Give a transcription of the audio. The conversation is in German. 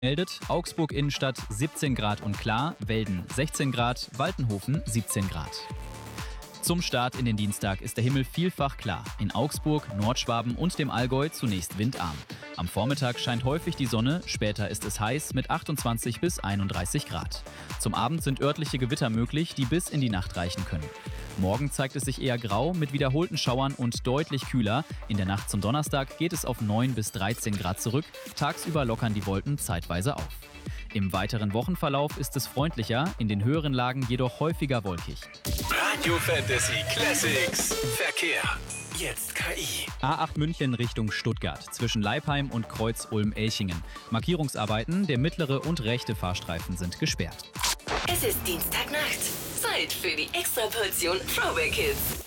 Meldet Augsburg Innenstadt 17 Grad und klar, Welden 16 Grad, Waltenhofen 17 Grad. Zum Start in den Dienstag ist der Himmel vielfach klar. In Augsburg, Nordschwaben und dem Allgäu zunächst windarm. Am Vormittag scheint häufig die Sonne, später ist es heiß mit 28 bis 31 Grad. Zum Abend sind örtliche Gewitter möglich, die bis in die Nacht reichen können. Morgen zeigt es sich eher grau mit wiederholten Schauern und deutlich kühler. In der Nacht zum Donnerstag geht es auf 9 bis 13 Grad zurück. Tagsüber lockern die Wolken zeitweise auf. Im weiteren Wochenverlauf ist es freundlicher, in den höheren Lagen jedoch häufiger wolkig. Radio Fantasy Classics Verkehr. Jetzt KI. A8 München Richtung Stuttgart zwischen Leipheim und Kreuz-Ulm-Elchingen. Markierungsarbeiten, der mittlere und rechte Fahrstreifen sind gesperrt. Es ist Dienstagnacht. Zeit für die Extraportion Throwback Hits.